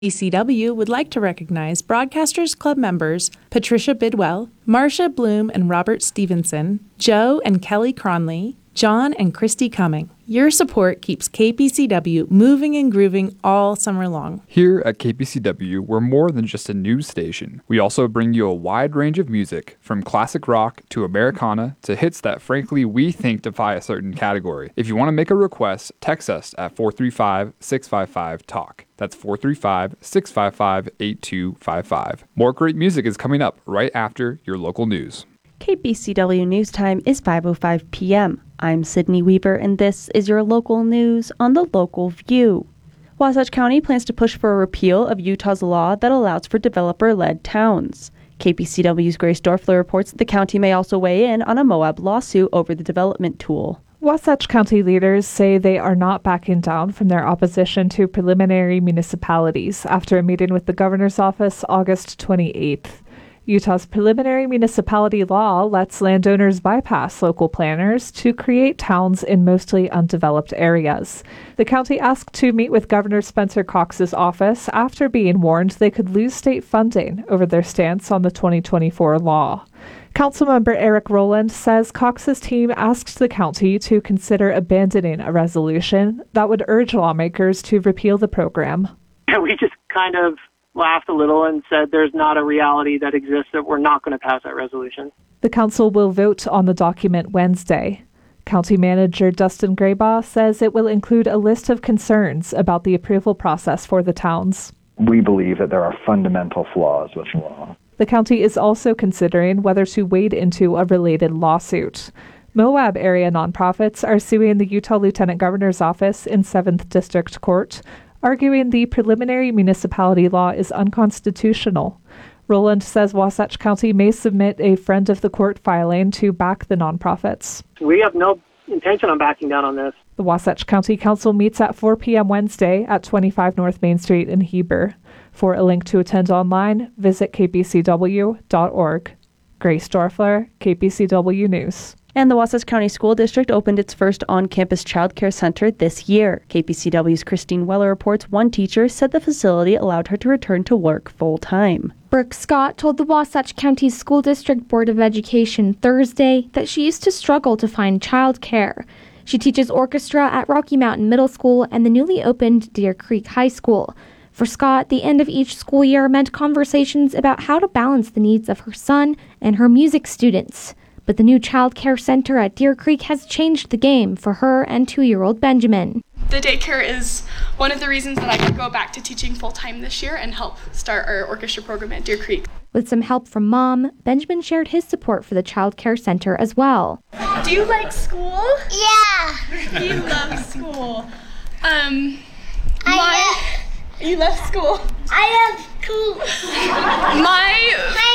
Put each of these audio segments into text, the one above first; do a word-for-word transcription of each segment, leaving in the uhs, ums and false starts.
E C W would like to recognize Broadcasters Club members Patricia Bidwell, Marcia Bloom and Robert Stevenson, Joe and Kelly Cronley, John and Christy Cumming. Your support keeps K P C W moving and grooving all summer long. Here at K P C W, we're more than just a news station. We also bring you a wide range of music, from classic rock to Americana to hits that frankly we think defy a certain category. If you want to make a request, text us at four three five, six five five, talk. That's four three five, six five five, eight two five five. More great music is coming up right after your local news. K P C W News Time is five oh five p.m. I'm Sydney Weaver, and this is your local news on the Local View. Wasatch County plans to push for a repeal of Utah's law that allows for developer-led towns. K P C W's Grace Dorfler reports that the county may also weigh in on a Moab lawsuit over the development tool. Wasatch County leaders say they are not backing down from their opposition to preliminary municipalities after a meeting with the governor's office August twenty-eighth. Utah's preliminary municipality law lets landowners bypass local planners to create towns in mostly undeveloped areas. The county asked to meet with Governor Spencer Cox's office after being warned they could lose state funding over their stance on the twenty twenty-four law. Councilmember Eric Rowland says Cox's team asked the county to consider abandoning a resolution that would urge lawmakers to repeal the program. We just kind of laughed a little and said there's not a reality that exists that we're not going to pass that resolution. The council will vote on the document Wednesday. County Manager Dustin Graybaugh says it will include a list of concerns about the approval process for the towns. We believe that there are fundamental flaws with the law. The county is also considering whether to wade into a related lawsuit. Moab area nonprofits are suing the Utah Lieutenant Governor's office in seventh District Court, arguing the preliminary municipality law is unconstitutional. Rowland says Wasatch County may submit a friend of the court filing to back the nonprofits. We have no intention on backing down on this. The Wasatch County Council meets at four p.m. Wednesday at twenty-five North Main Street in Heber. For a link to attend online, visit k p c w dot org. Grace Dorfler, K P C W News. And the Wasatch County School District opened its first on-campus child care center this year. K P C W's Christine Weller reports one teacher said the facility allowed her to return to work full-time. Brooke Scott told the Wasatch County School District Board of Education Thursday that she used to struggle to find child care. She teaches orchestra at Rocky Mountain Middle School and the newly opened Deer Creek High School. For Scott, the end of each school year meant conversations about how to balance the needs of her son and her music students. But the new child care center at Deer Creek has changed the game for her and two-year-old Benjamin. The daycare is one of the reasons that I could go back to teaching full-time this year and help start our orchestra program at Deer Creek. With some help from Mom, Benjamin shared his support for the child care center as well. Do you like school? Yeah. You love school. Um, I my, love, you love school. I love school. My...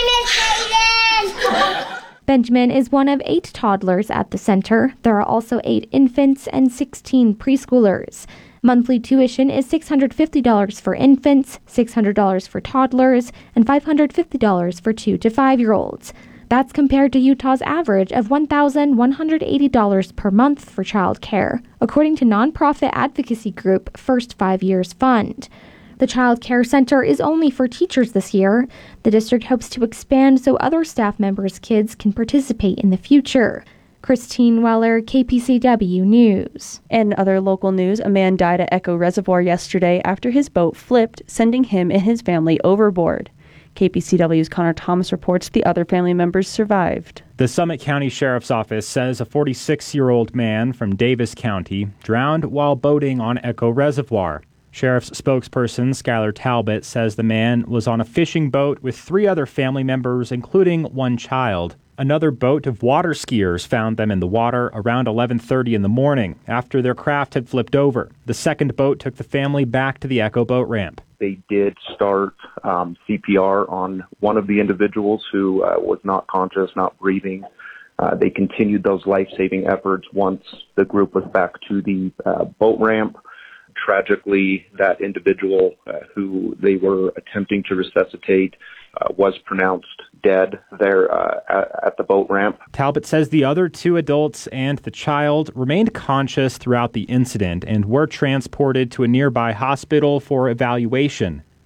Hi, Miss Hayden. Benjamin is one of eight toddlers at the center. There are also eight infants and sixteen preschoolers. Monthly tuition is six hundred fifty dollars for infants, six hundred dollars for toddlers, and five hundred fifty dollars for two to five-year-olds. That's compared to Utah's average of one thousand one hundred eighty dollars per month for child care, according to nonprofit advocacy group First Five Years Fund. The Child Care Center is only for teachers this year. The district hopes to expand so other staff members' kids can participate in the future. Christine Weller, K P C W News. In other local news, a man died at Echo Reservoir yesterday after his boat flipped, sending him and his family overboard. K P C W's Connor Thomas reports the other family members survived. The Summit County Sheriff's Office says a forty-six-year-old man from Davis County drowned while boating on Echo Reservoir. Sheriff's spokesperson Skylar Talbot says the man was on a fishing boat with three other family members, including one child. Another boat of water skiers found them in the water around eleven thirty in the morning after their craft had flipped over. The second boat took the family back to the Echo boat ramp. They did start um, C P R on one of the individuals who uh, was not conscious, not breathing. Uh, they continued those life-saving efforts once the group was back to the uh, boat ramp. Tragically, that individual uh, who they were attempting to resuscitate uh, was pronounced dead there uh, at, at the boat ramp. Talbot says the other two adults and the child remained conscious throughout the incident and were transported to a nearby hospital for evaluation.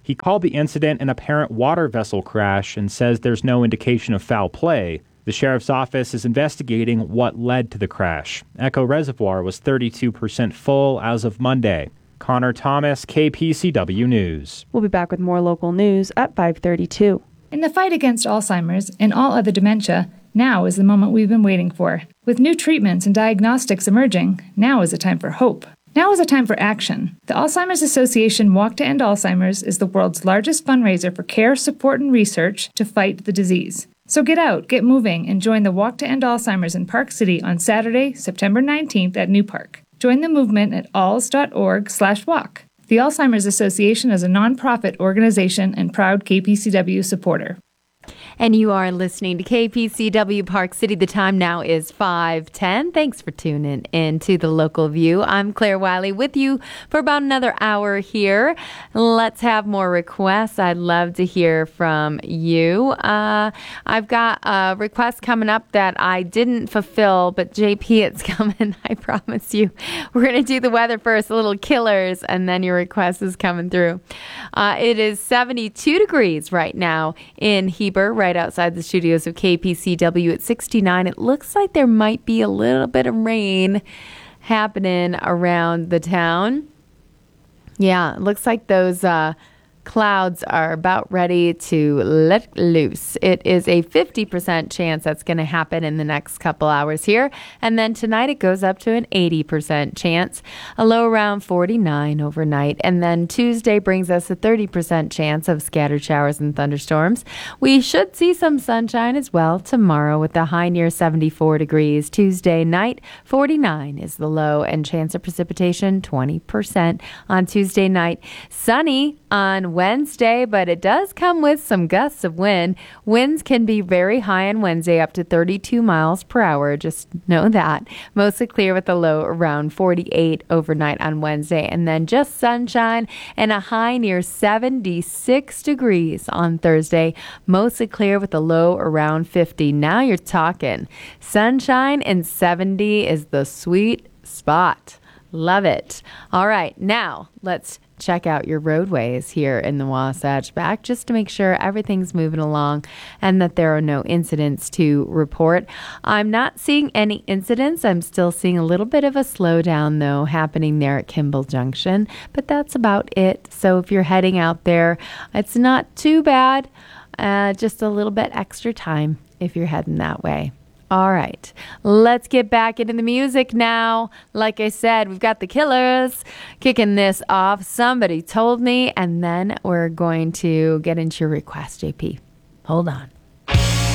He called the incident an apparent water vessel crash and says there's no indication of foul play. The sheriff's office is investigating what led to the crash. Echo Reservoir was thirty-two percent full as of Monday. Connor Thomas, K P C W News. We'll be back with more local news at five thirty-two. In the fight against Alzheimer's and all other dementia, now is the moment we've been waiting for. With new treatments and diagnostics emerging, now is a time for hope. Now is a time for action. The Alzheimer's Association Walk to End Alzheimer's is the world's largest fundraiser for care, support, and research to fight the disease. So get out, get moving, and join the Walk to End Alzheimer's in Park City on Saturday, September nineteenth at New Park. Join the movement at alz.org slash walk. The Alzheimer's Association is a nonprofit organization and proud K P C W supporter. And you are listening to K P C W Park City. The time now is five ten. Thanks for tuning in to the Local View. I'm Claire Wiley with you for about another hour here. Let's have more requests. I'd love to hear from you. Uh, I've got a request coming up that I didn't fulfill, but J P, it's coming. I promise you. We're going to do the weather first, a little killers, and then your request is coming through. Uh, it is seventy-two degrees right now in Heber, right outside the studios of K P C W at sixty-nine. It looks like there might be a little bit of rain happening around the town. Yeah, it looks like those uh, clouds are about ready to let loose. It is a fifty percent chance that's going to happen in the next couple hours here. And then tonight it goes up to an eighty percent chance, a low around forty-nine overnight. And then Tuesday brings us a thirty percent chance of scattered showers and thunderstorms. We should see some sunshine as well tomorrow with a high near seventy-four degrees. Tuesday night, forty-nine is the low, and chance of precipitation twenty percent on Tuesday night. Sunny on Wednesday, but it does come with some gusts of wind. Winds can be very high on Wednesday, up to thirty-two miles per hour. Just know that. Mostly clear with a low around forty-eight overnight on Wednesday, and then just sunshine and a high near seventy-six degrees on Thursday. Mostly clear with a low around fifty. Now you're talking. Sunshine and seventy is the sweet spot. Love it. All right, now let's check out your roadways here in the Wasatch Back just to make sure everything's moving along and that there are no incidents to report. I'm not seeing any incidents. I'm still seeing a little bit of a slowdown, though, happening there at Kimball Junction, but that's about it. So if you're heading out there, it's not too bad. Uh, just a little bit extra time if you're heading that way. All right, let's get back into the music now. Like I said, we've got the Killers kicking this off. Somebody Told Me, and then we're going to get into your request, J P. Hold on.